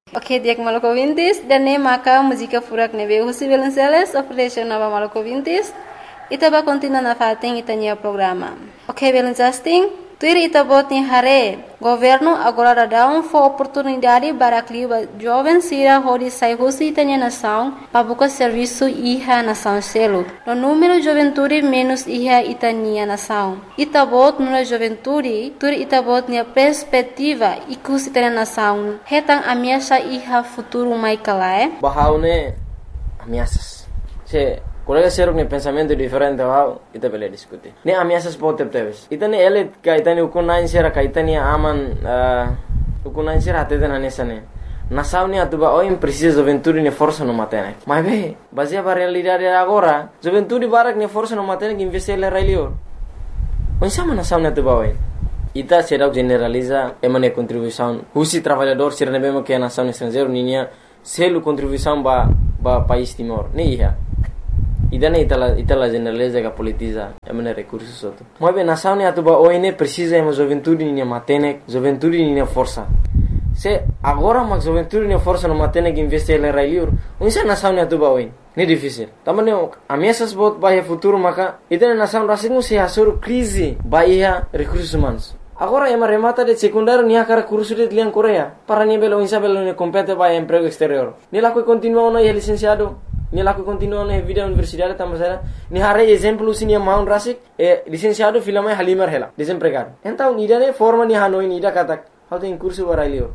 Oke, diak Maluku Vintis dan ne maka música furak nebe Husi Belenceles oferece nova Maluku Vintis. Ita ba continua na fating itanya programa. Oke, Belencasting, tuir ita bot ni hare. Governo agora dá oportunidade para que jovens sira hodi sai Husi itanya nação para buscar serviço iha nação selo. No número juventude menos iha itanya nação. Ita bot nuna juventude, tuir ita bot ni perspectiva ikus itanya nação. Hetang ameaça iha futuro mai kalae. Bahaune ameaças. Colega seruk ne pensamento diferente wow ita bele diskuti. Ne ameaças potep teves. Ita ne elet ka ita ne ukunain sera ka ita ne aman ukunain sera atete na nesane. Nação ne atuba o precisa juventude ne força no matene. Mas be, baseia para realidade agora, juventude barak ne força no matene que investir le railio. Onde sama nação ne atuba o ita será generaliza emane contribuição. Husi trabalhador sera ne bemo que a nação estrangeiro ninia selo contribuição ba país Timor. Ne iha. Idane itala generaliza que politiza emane recursos outro. Mas bem, nação ne atuba oine precisa ema juventude ne matene, juventude ne força. Se agora mas juventude ne força no matene que investir le railiur, onde nação ne atuba oine. Ne difícil. Também ameaças bot bahia futuro maka idane nação rasingu se hasur crise bahia recursos humanos. Agora ema remata de secundário nia cara curso de liang Coreia. Para nia belo insa belo ne compete bahia emprego exterior. Ni lá que continua no licenciado. Ni laku continua na vida universidade tamasara ni hare exemplo sini maun rasik licenciado filama halimar hela desempregado então ni dane forma ni hanoi ni da katak how tem curso barailio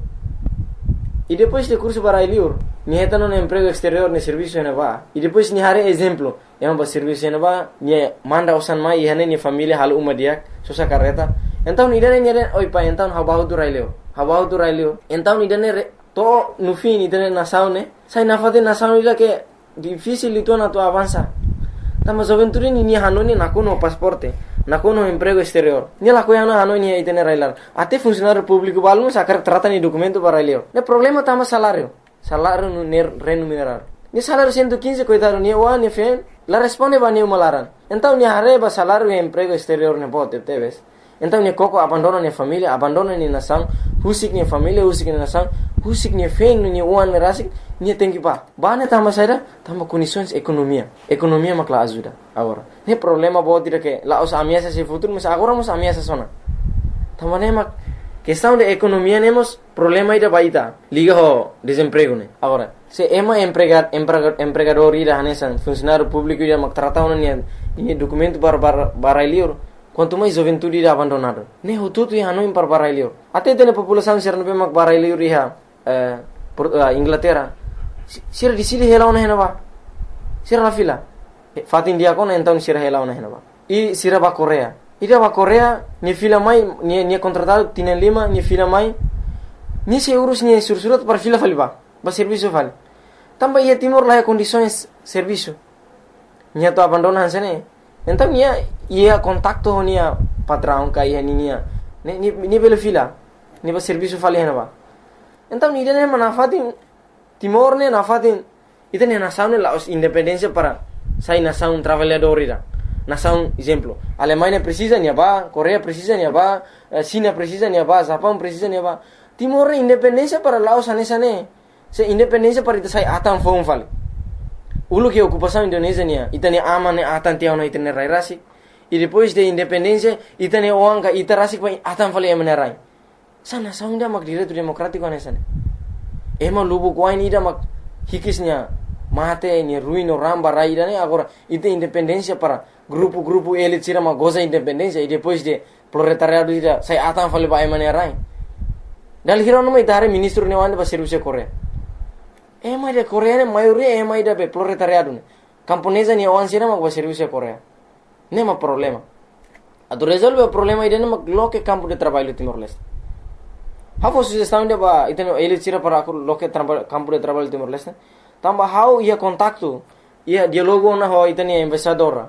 e depois de curso barailio ni hetano no emprego exterior ne serviço na ba e depois ni hare exemplo ema ba serviço na ba ni manda osan mai e hane ni família hal uma dia sosa carreta então ni dane oi pa então habahu tu railio então ni dane to no fim ni dane nação ne sai na fate nação ila que difícil itu na tu avança. Tama juventude ni hanoni nakuno pasporte, nakuno emprego exterior. Ni la koyana hanoni itene railar. Ate funcionário público balmo sakar trata ni documento para elio. Ne problema tama salário no remunerar. Ni salário 115 coitado ni o ni fen, la responde ba ni malaran. Então ni areba salário e emprego exterior ne bote teves. Então ni koko abandona ni família, abandona ni nação, husik ni família, husik ni nação, husik ni fen ni uan rasik. Nia tem que bane tama saída tama condições economia makla ajuda agora ne problema bot dire que lá os ameaças se futuro mas agora nos ameaças sona tama ne mak questão de economia nemos problema ida baita liga ho desemprego ne agora se ema empregador ida hanesan funcionário público ida mak trata ona ni documento para lior quanto mais juventude ida abandonado ne ho tudo ia no para barailior até tem população ser no mak barailior ia Inglaterra sira di sili hela ona henaba sira la fila fatin dia kona então sira hela ona henaba e sira ba Coreia ida ba Coreia ni fila mai ni contratado tienen lima ni fila mai ni se urus ni sursurat para fila faliba ba serviço vale tamba ia Timor lá condições serviço ni to abandona hansene então ia contacto nia patrão kai nia ni bela fila ni ba serviço vale henaba então ni dene manafatin Timor ne nafatin ita ne nação ne la independência para sai nação trabalhador ira nação exemplo Alemanha precisa ni ba Coreia precisa ni ba China precisa ni ba Japão precisa ni ba Timor ne independência para Laos anesane se independência para ita sai atan fom fale ulu que ocupação Indonésia ni ita ne aman ne atan tiao na ita ne rai rasi e depois de independência ita ne oanga ita rasi pa atan fale emane rai sa nação nda mak direito democrático anesane ema lubu kuain ida mak hikisnya mate ni ruino ramba raida ne agora ite independência para grupo elit sira ma goza independência e depois de proletariado ida sai atan fale ba emane rai dal hirono mai dare ministro ne wande ba serviço Coreia ema de Coreia ne maioria ema ida be proletariado ne camponesa ni wan sira ma ba serviço Coreia nema problema ado resolve o problema ida ne mak loke campo de trabalho Timor-Leste. How sugestão de ba iteno ele tira para loke campo de trabalho Timor-Leste. Tamba how ia contacto ia dialogo na ho iteni embaixador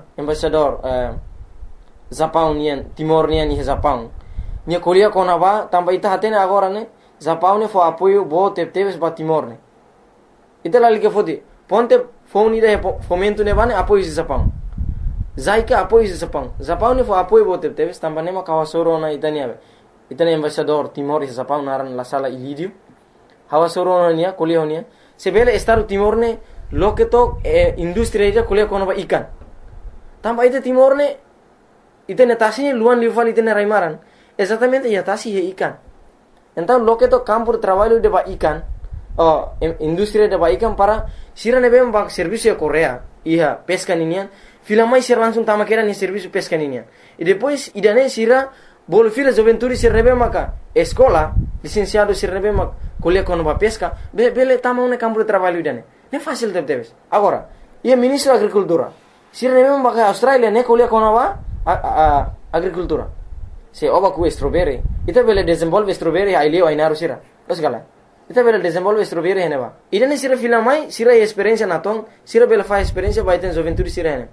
Japão nian Timor nian ni Japão. Nia kolia kona ba tamba ita hatene agora ne Japão ne fo apoio bo teves ba Timor ne. Ita la liga fodi ponte phone ida fomento ne bane apoio de Japão. Zaika apoio de Japão ne fo apoio bo teves tamba ne ma kawasoro na itania. Itani embaixador Timor e Japão naran la sala Ilídio. hawa soronia kuliah honia sebele Estado Timor ne loke to industri ida kuliah kono ba ikan tamba ite Timor ne ite netasi luan liufal ite raimaran exatamente ya tasi he ikan então loke to campo de trabalho de ba ikan industri de ba ikan para sira ne bem ba serviço de Coreia ia pesca ninian filamai sira langsung tama kera ni serviço pesca ninian e depois idane sira bolo fila juventude sira nebe maka escola licenciado sira nebe mak kuliah kono ba pesca bele tama un campo de trabalho idane ne fácil debes agora ia ministro da agricultura sira nebe maka Australia ne kuliah kono ba agricultura se oba ku strawberry ita bele desenvolve strawberry ai leo ai naru sira terus gala ita bele desenvolve strawberry hene ba idane sira filamai sira experiência naton sira bele fa experiência ba iten juventude sira hene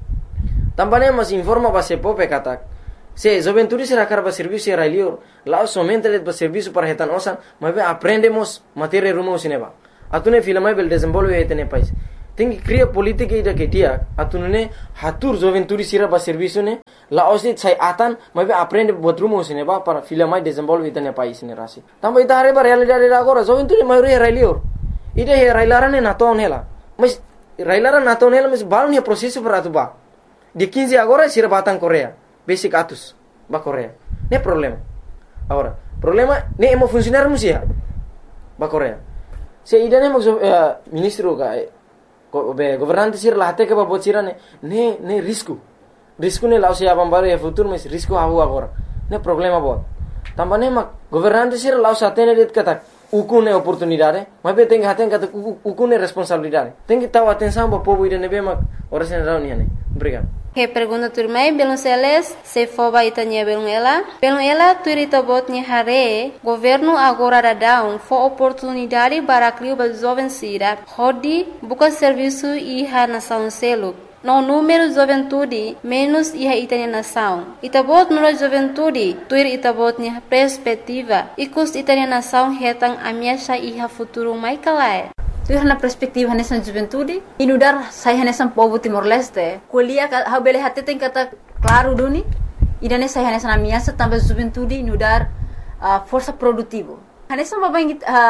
também mas informa ba se pope katak se juventude sira karba serviço sira leo lá somente le ba serviço para hetan osan mas aprendemos matéria rumo sineba atune filamai bele desenvolve hetene país tem que criar política ida que dia atune hatur juventude sira ba serviço ne la osit sai atan mas aprende buat rumo sineba para filamai desenvolve hetene país ne rasi também ita reba realidade agora juventude maioria railio ida he railarane naton hela mas railaran naton hela mas baru ne processo para atuba de 15 agora sira batang Coreia basic atus ba Coreia ne problema agora problema ne emo funcionar musia ba Coreia se idane mo ministro ka governante sira lahate ke ba bocira ne risco ne lao se abam baru ya futuro mas risco hahu agora ne problema bot tambane mak governante sira lao satene det kata ukune oportunidade mas be tem haten kata ukune responsabilidade tem que tahu atenção ba povo idane be mak ora sen rauni ne obrigado. Que pergunta turmai belum seles se foba itanya belum ela turita botnya hare governo agora dadão fo oportunidade para criar ba jovem sira hodi buka serviço iha nação selo no número juventude menos iha itanya nação itabot no juventude tuir itabotnya perspectiva ikus itanya nação hetang amiasha iha futuro mai kalai. Tu na perspektiva nessa juventude inudar saya nessa povo Timor Leste kuliah ha bele hati tem kata claro duni idane saya nessa na minha também juventude inudar força produtivo nessa babang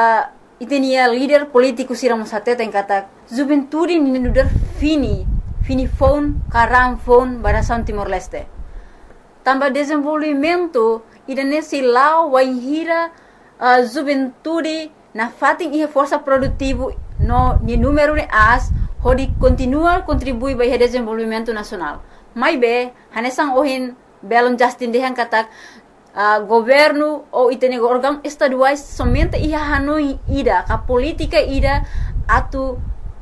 itenia líder político siramos hati tem kata juventude inudar fini phone karang phone barasan Timor Leste tambah desenvolvimento idane silau waihira juventude na fating iha força produtivo no ni número de as hodi continua contribui para o desenvolvimento nacional mai be hanesang ohin belon Justin dehan katak governo ou itene órgão estaduais somente iha hanoi ida ka política ida atu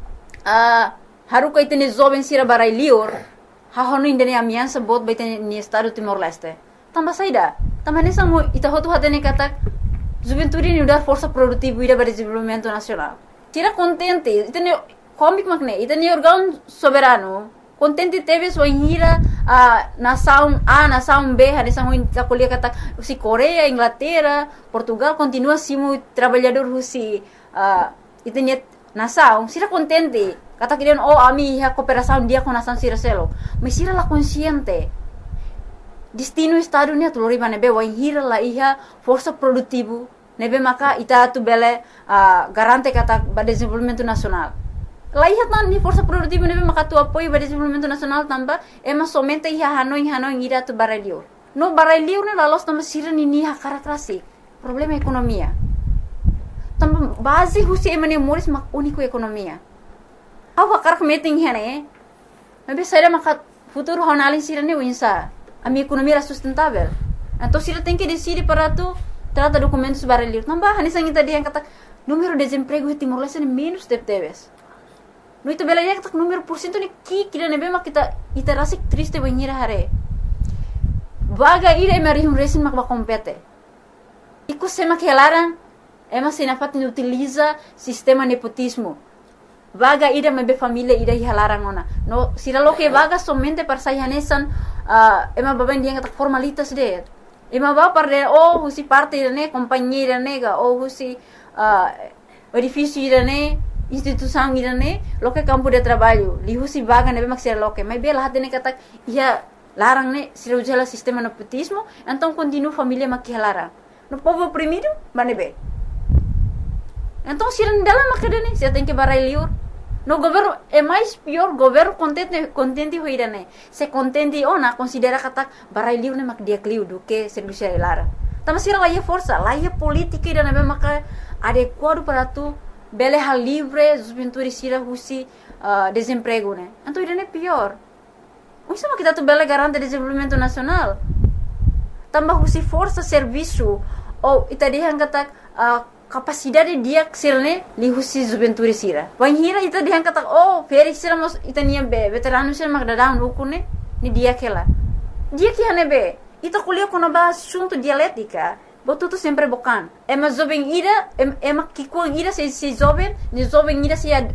haruka itene jovem sira barai lior ha honu indene amiança bot baitene ni estado Timor Leste tamba saida tamba hanesang ita hotu hatene katak juventude ni udar força produtiva ida para desenvolvimento nacional tira contente itene comic makne itene órgão soberano contente teve sua hira nação A nação B hanesang ita kuliah kata si Coreia Inglaterra Portugal continua simu trabalhador husi itene nação sira contente kata kirian ami ha cooperação dia com nação sira selo mas sira la consciente destino estado ni atulori manebe wa hira la iha força produtivo nebe maka ita tu bele garante kata ba desenvolvimento nacional la iha tan ni força produtivo nebe maka tu apoio ba desenvolvimento nacional tamba ema somente iha hanoi ira tu barelio no barelio ne la los tamba sira ni ha karakrasi problema ekonomia tamba base husi emane moris mak unico ekonomia awa karak meeting hene nebe saira maka futuro honalin sira ni winsa a minha economia era sustentável. Então, se ele tem que decidir para tu trata documentos barulhos, não vai, nessa gente dia kata número de desemprego em Timor Leste menos de teves. No itu bela dia kata número por cento ni kira nebe mak kita rasa triste banhira hare. Vaga ira emerihum resin mak ba compete. Iku sema que larang ema sinafat ni utiliza sistema nepotismo. Vaga ida mebe família ida hilarang ona. No sira lo que vaga somente para sayanesan ema baben dia kata formalitas de. Ema ba para husi parte ne companhia nega ou husi edifício ne instituição ne lo que campo de trabalho. Li husi vaga nebe mak sira lo que mas bela hatene kata ia larang ne sira ujala sistema nepotismo, então continua família mak hilarang. No povo oprimido, manebe. Então, se não dá lá, mas você tem que barai liur. No governo é mais pior, governo contente hoira né. Se contente na considera kata barai liur né mak dia kliu do que serviço lara. Tama sira lá força, lá política ida né maka adequado para tu bele hal livre, juventude sira husi desemprego né. Então ida né pior. Isso mas kita tu bele garante desenvolvimento nacional. Tambah husi força serviço ou ita dihan kata capacidade dia sirne li husi juventude sira. Wan hira ita dihan kata feri sira mos ita nia be veterano sira mak dadang ukune ni dia kela. Dia que hane be ita kuliah kono ba assunto dialética. Botu tu sempre bokan. Ema jovem ira ema kikuang ira se jovem, ni jovem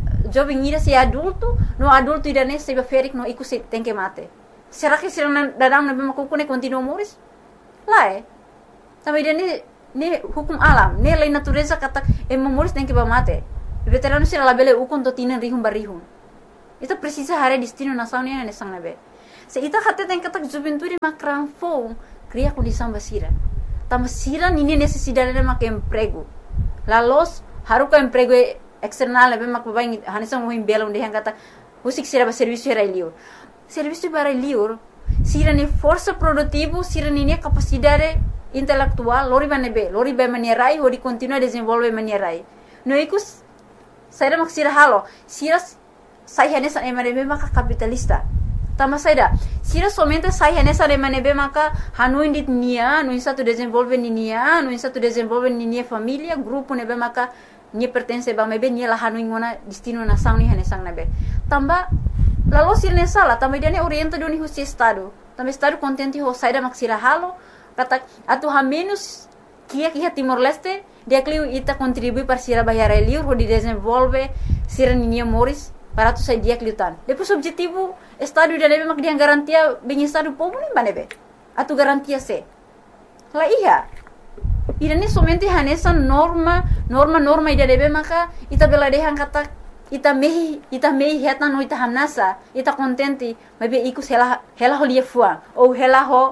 ira se adulto, no adulto ira ne se ferik no iku se tem que mate. Será que sira dadang na be makukune continua moris? Lá também ne hukum alam, ne lei natureza kata moris tem que mate. Veterano sira labele ukon to tinan rihum barihum. Ita precisa hare destino nação ne sang nabe. Se ita kata tem kata juventude makran fo cria condição basira. Tama sira nini necessidade de mak emprego. Lalos haruka emprego external nabe mak babai hanisang mo himbelong de kata usik sira ba serviço era liur. Serviço para liur sira ni força produtivo, sira ni capacidade intelectual, lori ba manierai, hori continua desenvolve manierai. No ikus saira mak sira halo, sira sai hanesa emanebe maka capitalista. Tama saida, sira somente sai hanesa emanebe maka hanuin dit nia, no insa tu desenvolve nia, no insa tu desenvolve nia família, grupo nebe maka ni pertence ba mebe ni la hanuin ngona destino nação ni hanesang nebe. Tamba lalu sirne sala, também dia ne orienta do ni husi estado. Também estado contente ho saida mak sira halo, kata atu ha menos kia Timor Leste, dia kliu ita contribui para sira bayar liur ho di desenvolve sira ninia moris para tu sai dia kliutan. Depois objetivo estado dia nebe mak dia garantia bem estado povo nem banebe. Atu garantia se. La iya. Ida ne somente hanesa norma ida nebe maka ita bela dehan kata ita mehi heta no ita hamnasa ita contente mabe iku hela ho lia fua ou hela ho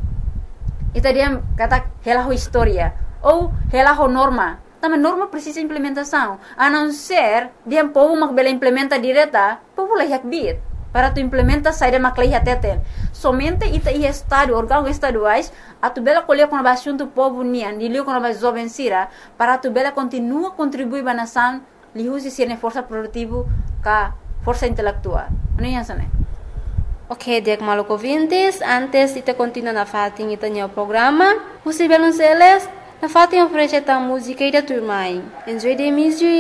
ita dia kata hela ho historia ou hela ho norma. Tama norma precisa implementação. A não ser dia povo mak bela implementa direta, povo la yak bit para tu implementa saída mak la teten. Somente ita ia estado órgão estaduais a tu bela colher com a assunto povo nian, dilio com a jovem sira para tu bela continua contribuir ba nação lihusi sirne força produtivo ka força intelectual. Ano yan sana? Ok, dek maluco vintes, antes ita continua na fating ita nyo programa. Husi belon seles, na fating oferece ta música ida turmai. Enjoy the music.